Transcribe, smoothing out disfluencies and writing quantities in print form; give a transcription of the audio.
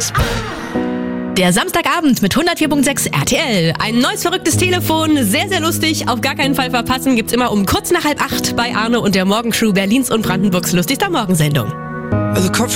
Der Samstagabend mit 104.6 RTL. Ein neues verrücktes Telefon, sehr, sehr lustig. Auf gar keinen Fall verpassen. Gibt's immer um kurz nach 7:30 bei Arne und der Morgencrew, Berlins und Brandenburgs lustigster Morgensendung.